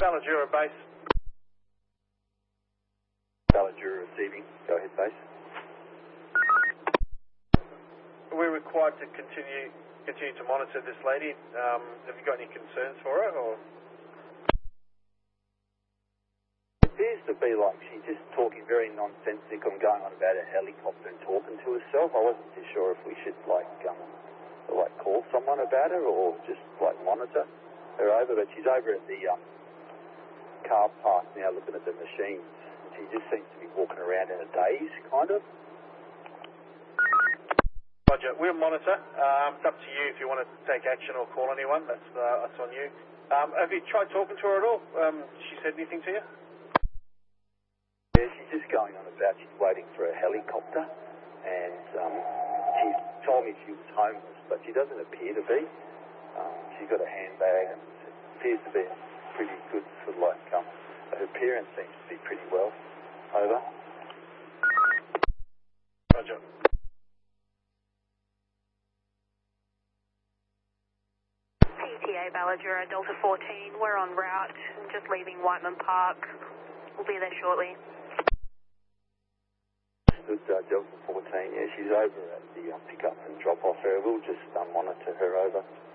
Ballajura base. Ballajura receiving. Go ahead, base. Are we required to continue to monitor this lady? Have you got any concerns for her, or? It appears to be like she's just talking very nonsensical and going on about a helicopter and talking to herself. I wasn't too sure if we should like call someone about her or just like monitor her over, but she's over at the car park now looking at the machines. She just seems to be walking around in a daze, kind of. Roger, we'll monitor. It's up to you if you want to take action or call anyone. That's on you. Have you tried talking to her at all? She said anything to you? Yeah, she's just going on about she's waiting for a helicopter, and she told me she was homeless, but she doesn't appear to be. She's got a handbag and appears to be pretty good for like her appearance seems to be pretty well. Over. Roger. PTA Ballajura, Delta 14, we're en route, just leaving Whiteman Park. We'll be there shortly. Delta 14, yeah, she's over at the pick up and drop off area. We'll just monitor her over.